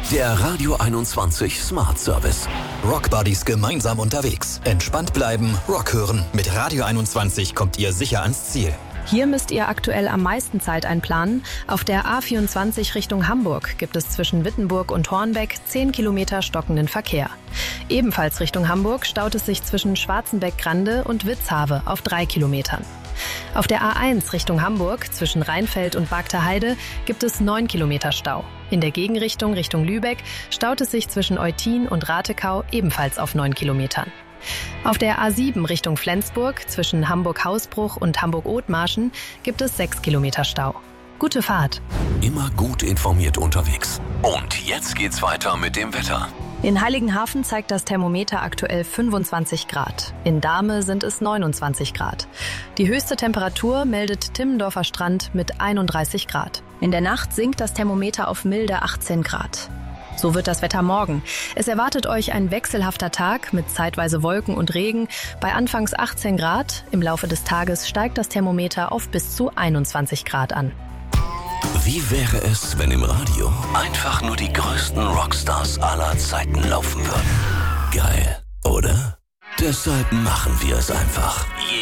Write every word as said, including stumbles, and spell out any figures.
Der Radio einundzwanzig Smart Service. Rockbuddies gemeinsam unterwegs. Entspannt bleiben, Rock hören. Mit Radio einundzwanzig kommt ihr sicher ans Ziel. Hier müsst ihr aktuell am meisten Zeit einplanen. Auf der A vierundzwanzig Richtung Hamburg gibt es zwischen Wittenburg und Hornbeck zehn Kilometer stockenden Verkehr. Ebenfalls Richtung Hamburg staut es sich zwischen Schwarzenbeck-Grande und Witzhave auf drei Kilometern. Auf der A eins Richtung Hamburg zwischen Rheinfeld und Bagter Heide gibt es neun Kilometer Stau. In der Gegenrichtung Richtung Lübeck staut es sich zwischen Eutin und Ratekau ebenfalls auf neun Kilometern. Auf der A sieben Richtung Flensburg zwischen Hamburg-Hausbruch und Hamburg-Othmarschen gibt es sechs Kilometer Stau. Gute Fahrt! Immer gut informiert unterwegs. Und jetzt geht's weiter mit dem Wetter. In Heiligenhafen zeigt das Thermometer aktuell fünfundzwanzig Grad. In Dahme sind es neunundzwanzig Grad. Die höchste Temperatur meldet Timmendorfer Strand mit einunddreißig Grad. In der Nacht sinkt das Thermometer auf milde achtzehn Grad. So wird das Wetter morgen. Es erwartet euch ein wechselhafter Tag mit zeitweise Wolken und Regen bei anfangs achtzehn Grad. Im Laufe des Tages steigt das Thermometer auf bis zu einundzwanzig Grad an. Wie wäre es, wenn im Radio einfach nur die größten Rockstars aller Zeiten laufen würden? Geil, oder? Deshalb machen wir es einfach.